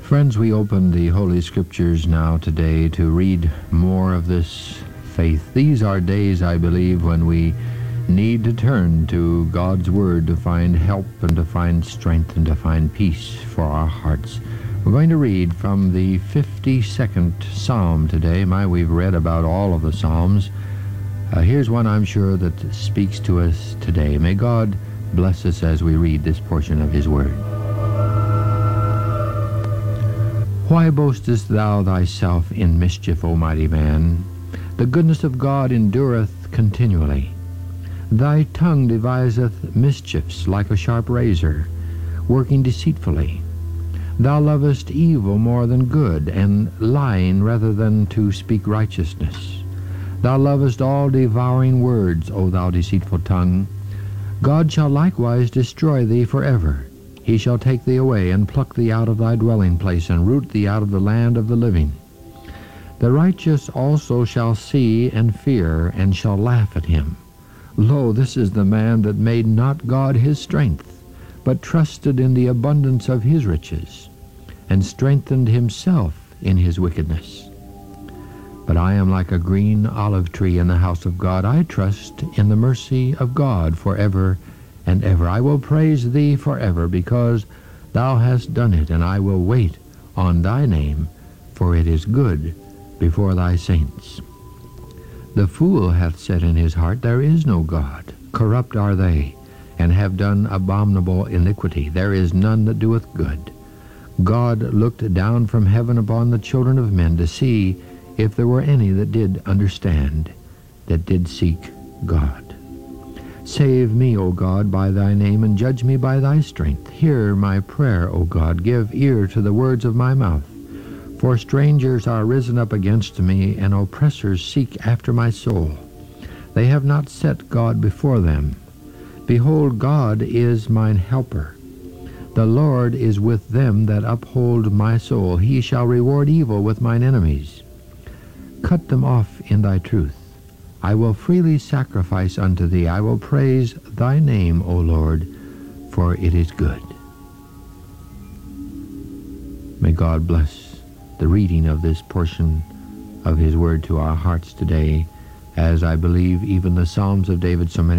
Friends, we open the Holy Scriptures now today to read more of this faith. These are days, I believe, when we need to turn to God's Word to find help and to find strength and to find peace for our hearts. We're going to read from the 52nd Psalm today. We've read about all of the Psalms. Here's one I'm sure that speaks to us today. May God bless us as we read this portion of His Word. Why boastest thou thyself in mischief, O mighty man? The goodness of God endureth continually. Thy tongue deviseth mischiefs like a sharp razor, working deceitfully. Thou lovest evil more than good, and lying rather than to speak righteousness. Thou lovest all devouring words, O thou deceitful tongue. God shall likewise destroy thee forever. He shall take thee away, and pluck thee out of thy dwelling place, and root thee out of the land of the living. The righteous also shall see and fear, and shall laugh at him. Lo, this is the man that made not God his strength, but trusted in the abundance of his riches, and strengthened himself in his wickedness. But I am like a green olive tree in the house of God. I trust in the mercy of God forever and ever. I will praise thee forever, because thou hast done it, and I will wait on thy name, for it is good before thy saints. The fool hath said in his heart, There is no God. Corrupt are they, and have done abominable iniquity. There is none that doeth good. God looked down from heaven upon the children of men to see if there were any that did understand, that did seek God. Save me, O God, by thy name, and judge me by thy strength. Hear my prayer, O God. Give ear to the words of my mouth. For strangers are risen up against me, and oppressors seek after my soul. They have not set God before them. Behold, God is mine helper. The Lord is with them that uphold my soul. He shall reward evil with mine enemies. Cut them off in thy truth. I will freely sacrifice unto thee. I will praise thy name, O Lord, for it is good. May God bless the reading of this portion of His Word to our hearts today, as I believe even the Psalms of David so many